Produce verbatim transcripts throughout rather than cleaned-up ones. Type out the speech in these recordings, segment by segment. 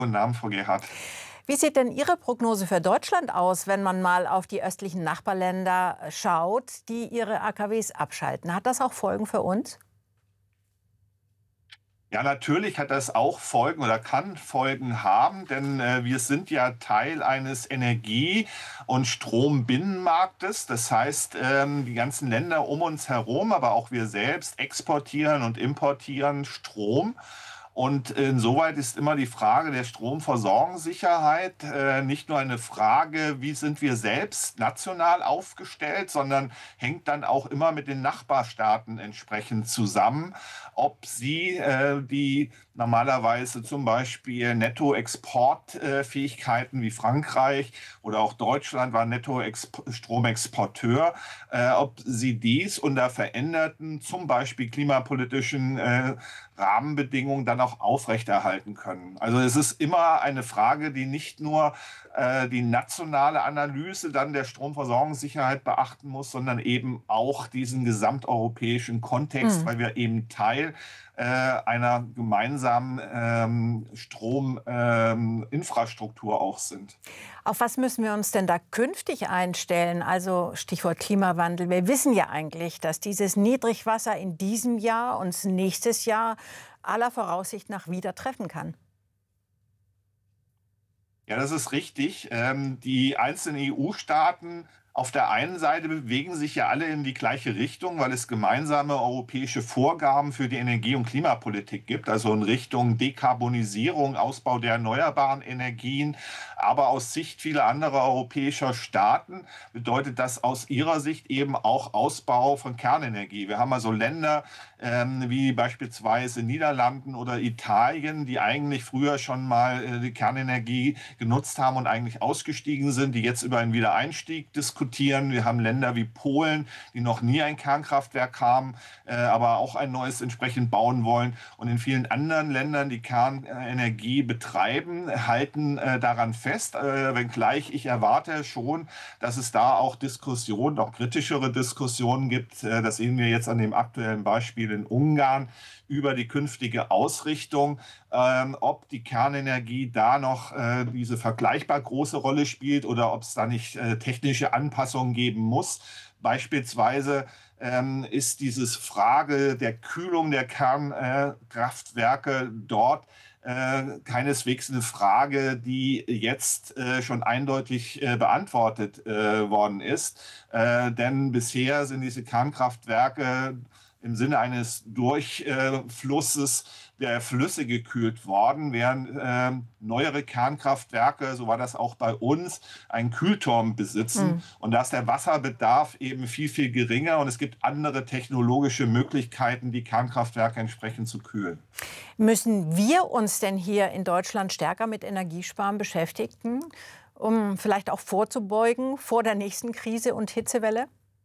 Guten Abend, Frau Gerhardt. Wie sieht denn Ihre Prognose für Deutschland aus, wenn man mal auf die östlichen Nachbarländer schaut, die ihre A K Ws abschalten? Hat das auch Folgen für uns? Ja, natürlich hat das auch Folgen oder kann Folgen haben, denn äh, wir sind ja Teil eines Energie- und Strombinnenmarktes. Das heißt, ähm, die ganzen Länder um uns herum, aber auch wir selbst exportieren und importieren Strom. Und insoweit ist immer die Frage der Stromversorgungssicherheit äh, nicht nur eine Frage, wie sind wir selbst national aufgestellt, sondern hängt dann auch immer mit den Nachbarstaaten entsprechend zusammen, ob sie, äh, die normalerweise zum Beispiel Nettoexportfähigkeiten wie Frankreich oder auch Deutschland war Nettostromexporteur, äh, ob sie dies unter veränderten, zum Beispiel klimapolitischen äh, Rahmenbedingungen dann auch aufrechterhalten können. Also es ist immer eine Frage, die nicht nur äh, die nationale Analyse dann der Stromversorgungssicherheit beachten muss, sondern eben auch diesen gesamteuropäischen Kontext, Hm. weil wir eben Teil äh, einer gemeinsamen ähm, Strominfrastruktur ähm, auch sind. Auf was müssen wir uns denn da künftig einstellen? Also Stichwort Klimawandel. Wir wissen ja eigentlich, dass dieses Niedrigwasser in diesem Jahr uns nächstes Jahr aller Voraussicht nach wieder treffen kann. Ja, das ist richtig. Ähm, die einzelnen E U-Staaten auf der einen Seite bewegen sich ja alle in die gleiche Richtung, weil es gemeinsame europäische Vorgaben für die Energie- und Klimapolitik gibt, also in Richtung Dekarbonisierung, Ausbau der erneuerbaren Energien. Aber aus Sicht vieler anderer europäischer Staaten bedeutet das aus ihrer Sicht eben auch Ausbau von Kernenergie. Wir haben also Länder ähm, wie beispielsweise Niederlanden oder Italien, die eigentlich früher schon mal äh, die Kernenergie genutzt haben und eigentlich ausgestiegen sind, die jetzt über einen Wiedereinstieg diskutieren. Wir haben Länder wie Polen, die noch nie ein Kernkraftwerk haben, äh, aber auch ein neues entsprechend bauen wollen. Und in vielen anderen Ländern, die Kernenergie betreiben, halten äh, daran fest, äh, wenngleich ich erwarte schon, dass es da auch Diskussionen, auch kritischere Diskussionen gibt. Äh, das sehen wir jetzt an dem aktuellen Beispiel in Ungarn über die künftige Ausrichtung, ähm, ob die Kernenergie da noch äh, diese vergleichbar große Rolle spielt oder ob es da nicht äh, technische Anpassungen geben muss. Beispielsweise ähm, ist diese Frage der Kühlung der Kernkraftwerke äh, dort äh, keineswegs eine Frage, die jetzt äh, schon eindeutig äh, beantwortet äh, worden ist. Äh, denn bisher sind diese Kernkraftwerke im Sinne eines Durchflusses der Flüsse gekühlt worden, während äh, neuere Kernkraftwerke, so war das auch bei uns, einen Kühlturm besitzen. Hm. Und da ist der Wasserbedarf eben viel, viel geringer und es gibt andere technologische Möglichkeiten, die Kernkraftwerke entsprechend zu kühlen. Müssen wir uns denn hier in Deutschland stärker mit Energiesparen beschäftigen, um vielleicht auch vorzubeugen vor der nächsten Krise und Hitzewelle?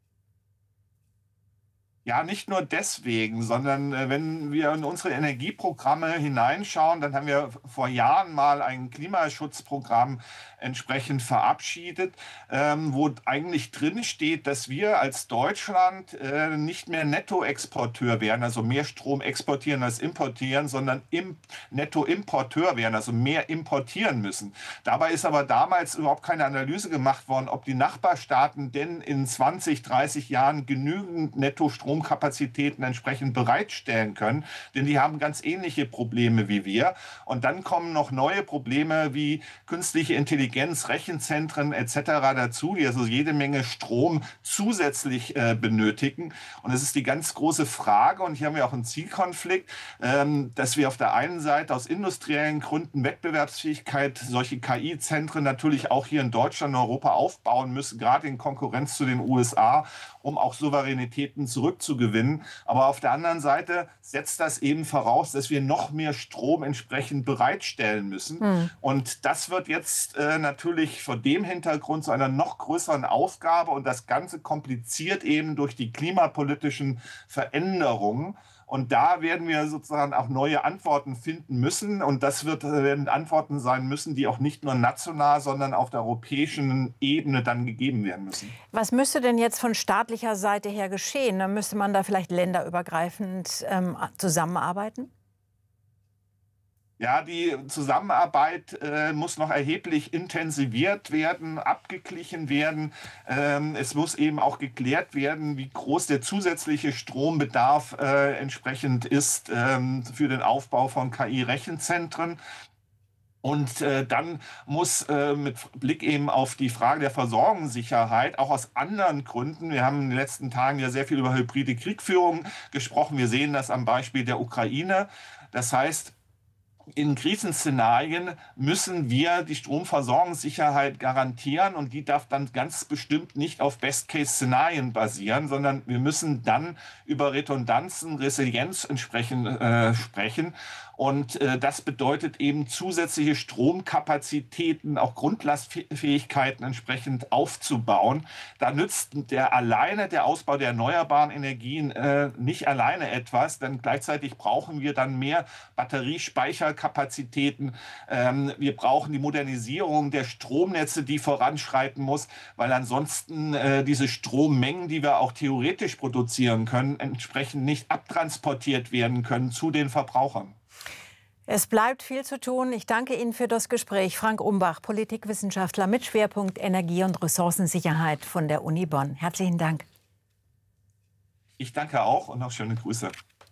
Ja, nicht nur deswegen, sondern äh, wenn wir in unsere Energieprogramme hineinschauen, dann haben wir vor Jahren mal ein Klimaschutzprogramm entsprechend verabschiedet, ähm, wo eigentlich drin steht, dass wir als Deutschland äh, nicht mehr Nettoexporteur werden, also mehr Strom exportieren als importieren, sondern im Nettoimporteur werden, also mehr importieren müssen. Dabei ist aber damals überhaupt keine Analyse gemacht worden, ob die Nachbarstaaten denn in zwanzig, dreißig Jahren genügend Netto-Strom Kapazitäten entsprechend bereitstellen können, denn die haben ganz ähnliche Probleme wie wir. Und dann kommen noch neue Probleme wie künstliche Intelligenz, Rechenzentren et cetera dazu, die also jede Menge Strom zusätzlich äh, benötigen. Und es ist die ganz große Frage, und hier haben wir auch einen Zielkonflikt, ähm, dass wir auf der einen Seite aus industriellen Gründen Wettbewerbsfähigkeit, solche K I-Zentren natürlich auch hier in Deutschland und Europa aufbauen müssen, gerade in Konkurrenz zu den U S A, um auch Souveränitäten zurückzugewinnen. Aber auf der anderen Seite setzt das eben voraus, dass wir noch mehr Strom entsprechend bereitstellen müssen. Hm. Und das wird jetzt äh, natürlich vor dem Hintergrund zu einer noch größeren Aufgabe und das Ganze kompliziert eben durch die klimapolitischen Veränderungen. Und da werden wir sozusagen auch neue Antworten finden müssen. Und das wird, werden Antworten sein müssen, die auch nicht nur national, sondern auf der europäischen Ebene dann gegeben werden müssen. Was müsste denn jetzt von staatlicher Seite her geschehen? Dann müsste man da vielleicht länderübergreifend ähm, zusammenarbeiten? Ja, die Zusammenarbeit äh, muss noch erheblich intensiviert werden, abgeglichen werden. Ähm, es muss eben auch geklärt werden, wie groß der zusätzliche Strombedarf äh, entsprechend ist ähm, für den Aufbau von K I-Rechenzentren. Und äh, dann muss äh, mit Blick eben auf die Frage der Versorgungssicherheit, auch aus anderen Gründen, wir haben in den letzten Tagen ja sehr viel über hybride Kriegführung gesprochen, wir sehen das am Beispiel der Ukraine. Das heißt, in Krisenszenarien müssen wir die Stromversorgungssicherheit garantieren und die darf dann ganz bestimmt nicht auf Best-Case-Szenarien basieren, sondern wir müssen dann über Redundanzen, Resilienz entsprechend äh, sprechen. Und äh, das bedeutet eben zusätzliche Stromkapazitäten, auch Grundlastfähigkeiten entsprechend aufzubauen. Da nützt der alleine der Ausbau der erneuerbaren Energien äh, nicht alleine etwas, denn gleichzeitig brauchen wir dann mehr Batteriespeicherkapazitäten. Ähm, wir brauchen die Modernisierung der Stromnetze, die voranschreiten muss, weil ansonsten äh, diese Strommengen, die wir auch theoretisch produzieren können, entsprechend nicht abtransportiert werden können zu den Verbrauchern. Es bleibt viel zu tun. Ich danke Ihnen für das Gespräch. Frank Umbach, Politikwissenschaftler mit Schwerpunkt Energie- und Ressourcensicherheit von der Uni Bonn. Herzlichen Dank. Ich danke auch und noch schöne Grüße.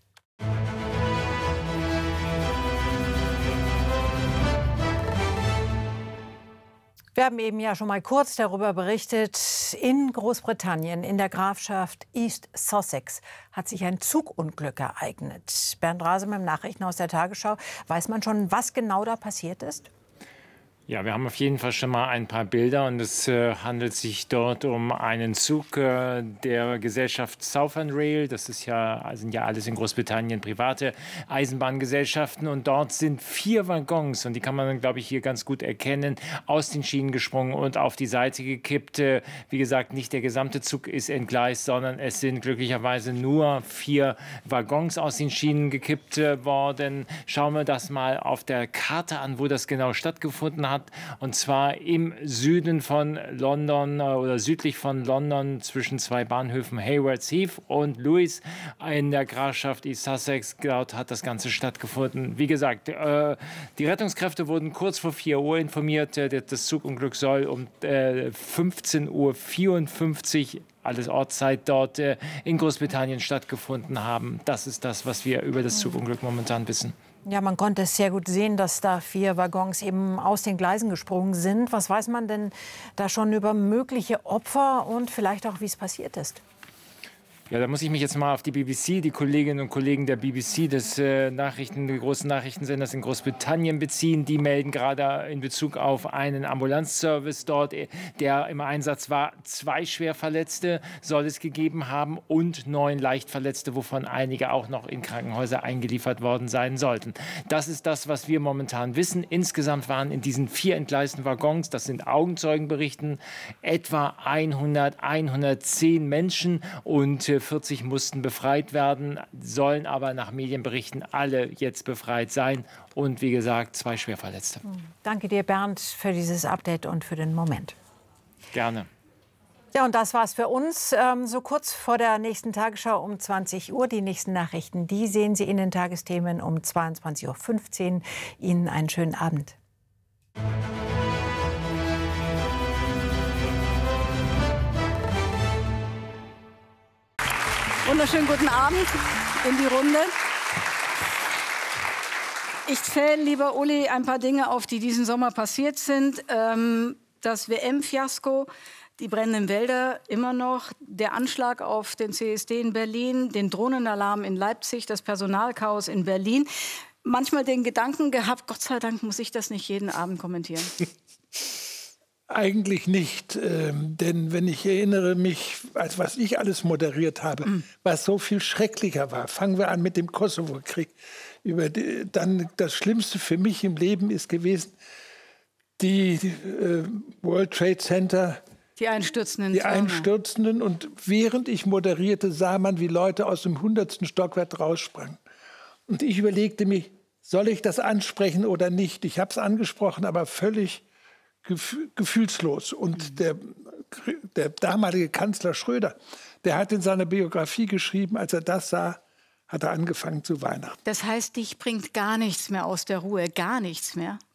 Wir haben eben ja schon mal kurz darüber berichtet. In Großbritannien, in der Grafschaft East Sussex, hat sich ein Zugunglück ereignet. Bernd Rase mit dem Nachrichtenhaus der Tagesschau. Weiß man schon, was genau da passiert ist? Ja, wir haben auf jeden Fall schon mal ein paar Bilder und es äh, handelt sich dort um einen Zug äh, der Gesellschaft Southern Rail. Das ist ja, sind ja alles in Großbritannien private Eisenbahngesellschaften und dort sind vier Waggons und die kann man, glaube ich, hier ganz gut erkennen, aus den Schienen gesprungen und auf die Seite gekippt. Äh, wie gesagt, nicht der gesamte Zug ist entgleist, sondern es sind glücklicherweise nur vier Waggons aus den Schienen gekippt äh, worden. Schauen wir das mal auf der Karte an, wo das genau stattgefunden hat. Und zwar im Süden von London oder südlich von London zwischen zwei Bahnhöfen Haywards Heath und Lewes in der Grafschaft East Sussex. Dort hat das Ganze stattgefunden. Wie gesagt, äh, die Rettungskräfte wurden kurz vor vier Uhr informiert. Das Zugunglück soll um äh, fünfzehn Uhr vierundfünfzig alles Ortszeit dort äh, in Großbritannien stattgefunden haben. Das ist das, was wir über das Zugunglück momentan wissen. Ja, man konnte es sehr gut sehen, dass da vier Waggons eben aus den Gleisen gesprungen sind. Was weiß man denn da schon über mögliche Opfer und vielleicht auch, wie es passiert ist? Ja, da muss ich mich jetzt mal auf die B B C, die Kolleginnen und Kollegen der B B C, des äh, Nachrichten, des großen Nachrichtensenders in Großbritannien beziehen. Die melden gerade in Bezug auf einen Ambulanzservice dort, der im Einsatz war. Zwei Schwerverletzte soll es gegeben haben und neun Leichtverletzte, wovon einige auch noch in Krankenhäuser eingeliefert worden sein sollten. Das ist das, was wir momentan wissen. Insgesamt waren in diesen vier entgleisten Waggons, das sind Augenzeugenberichten, etwa hundert, hundertzehn Menschen und vierzig mussten befreit werden, sollen aber nach Medienberichten alle jetzt befreit sein. Und wie gesagt, zwei Schwerverletzte. Danke dir, Bernd, für dieses Update und für den Moment. Gerne. Ja, und das war's für uns. Ähm, so kurz vor der nächsten Tagesschau um zwanzig Uhr. Die nächsten Nachrichten, die sehen Sie in den Tagesthemen um zweiundzwanzig Uhr fünfzehn. Ihnen einen schönen Abend. Wunderschönen guten Abend in die Runde. Ich zähle, lieber Uli, ein paar Dinge auf, die diesen Sommer passiert sind. Ähm, das W M-Fiasko, die brennenden Wälder immer noch, der Anschlag auf den C S D in Berlin, den Drohnenalarm in Leipzig, das Personalchaos in Berlin. Manchmal den Gedanken gehabt, Gott sei Dank muss ich das nicht jeden Abend kommentieren. Eigentlich nicht, ähm, denn wenn ich erinnere mich, als was ich alles moderiert habe, mm. was so viel schrecklicher war. Fangen wir an mit dem Kosovo-Krieg. Über die, dann das Schlimmste für mich im Leben ist gewesen, die äh, World Trade Center. Die Einstürzenden. Die Einstürzenden. Und während ich moderierte, sah man, wie Leute aus dem hundertsten Stockwerk raussprangen. Und ich überlegte mich, soll ich das ansprechen oder nicht? Ich habe es angesprochen, aber völlig gefühlslos. Und der, der damalige Kanzler Schröder, der hat in seiner Biografie geschrieben, als er das sah, hat er angefangen zu Weihnachten. Das heißt, dich bringt gar nichts mehr aus der Ruhe, gar nichts mehr?